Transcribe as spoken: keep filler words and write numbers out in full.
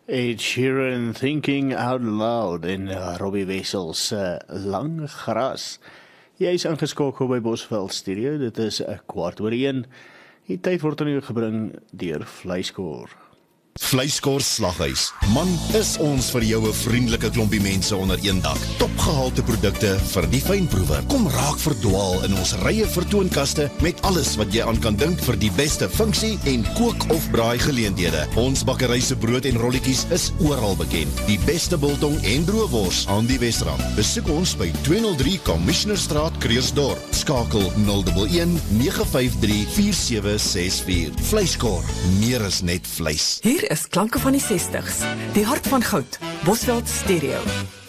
Ed Sheeran, Thinking Out Loud en uh, Robbie Wessels uh, Lang Gras. Jy is ingeskakel by Bosveld Studio, dit is 'n kwart oor een. Die tyd word aan u gebring deur Vleiskoor. Vleiskoor Slaghuis. Man, is ons vir jou 'n vriendelike klompie mense onder een dak. Topgehalte produkte vir die fynproewer. Kom raak verdwaal in ons rye vertoonkaste met alles wat jy aan kan dink vir die beste funksie en kook of braai geleenthede. Ons bakkery se brood en rolletjies is oral bekend. Die beste biltong en droëwors aan die Wesrand. Besoek ons by tweehonderd drie Commissionerstraat, Kreersdorp. Skakel nul een een nege vyf drie vier sewe ses vier. Vleiskoor, meer as net vleis. Hier is klanke van die sestig's, die hart van goud, Bosveld Stereo.